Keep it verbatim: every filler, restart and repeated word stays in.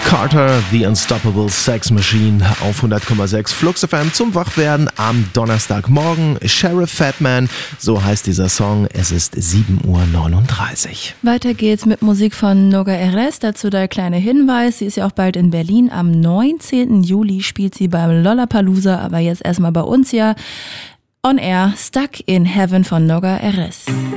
Carter, The Unstoppable Sex Machine auf hundert Komma sechs Flux F M zum Wachwerden am Donnerstagmorgen. Sheriff Fatman, so heißt dieser Song. Es ist sieben Uhr neununddreißig. Weiter geht's mit Musik von Noga Erez. Dazu der kleine Hinweis. Sie ist ja auch bald in Berlin. Am neunzehnten Juli spielt sie beim Lollapalooza, aber jetzt erstmal bei uns hier on air. Stuck in Heaven von Noga Erez.